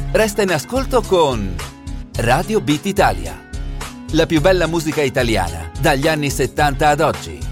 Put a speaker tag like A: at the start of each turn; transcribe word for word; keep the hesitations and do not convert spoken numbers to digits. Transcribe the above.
A: Resta in ascolto con Radio Beat Italia. La più bella musica italiana dagli anni settanta ad oggi.